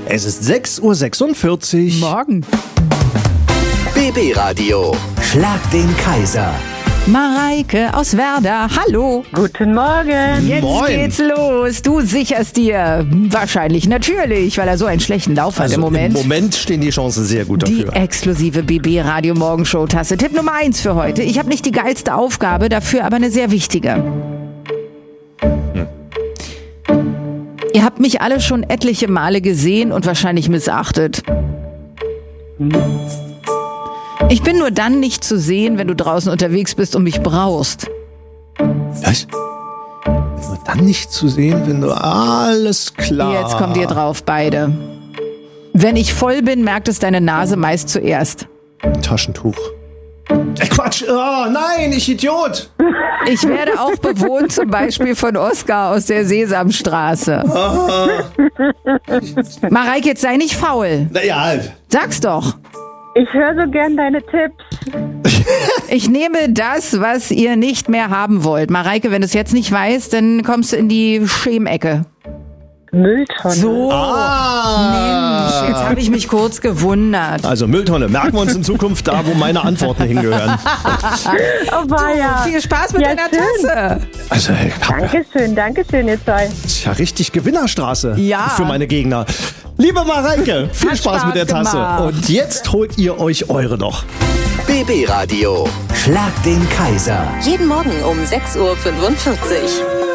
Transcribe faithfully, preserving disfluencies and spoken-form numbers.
Es ist sechs Uhr sechsundvierzig. Morgen. B B-Radio. Schlag den Kaiser. Mareike aus Werder, hallo. Guten Morgen. Jetzt Moin. geht's los. Du sicherst dir wahrscheinlich, natürlich, weil er so einen schlechten Lauf hat Also im Moment. Im Moment stehen die Chancen sehr gut Die dafür. exklusive B B-Radio-Morgenshow-Tasse. Tipp Nummer eins für heute. Ich habe nicht die geilste Aufgabe, dafür aber eine sehr wichtige. Hm. Ihr habt mich alle schon etliche Male gesehen und wahrscheinlich missachtet. Ich bin nur dann nicht zu sehen, wenn du draußen unterwegs bist und mich brauchst. Was? Nur dann nicht zu sehen, wenn du... Alles klar. Jetzt kommt ihr drauf, beide. Wenn ich voll bin, merkt es deine Nase meist zuerst. Taschentuch. Ey, Quatsch. Oh, nein, ich Idiot. Ich werde auch bewohnt, zum Beispiel von Oskar aus der Sesamstraße. Mareike, jetzt sei nicht faul. Naja, Sag's doch. Ich höre so gern deine Tipps. Ich nehme das, was ihr nicht mehr haben wollt. Mareike, wenn du es jetzt nicht weißt, dann kommst du in die Schemecke. Mülltonne. So, Ah. Mensch, jetzt habe ich mich kurz gewundert. Also Mülltonne, merken wir uns in Zukunft da, wo meine Antworten hingehören. Oh, war ja. Viel Spaß mit Ja, deiner schön. Tasse. Also, ich hab, Dankeschön, Dankeschön, ihr zwei. ist ja richtig Gewinnerstraße Ja. für meine Gegner. Liebe Mareike, viel Hat Spaß, Spaß mit der Tasse. gemacht. Und jetzt holt ihr euch eure noch. B B-Radio. Schlag den Kaiser. Jeden Morgen um sechs Uhr fünfundvierzig.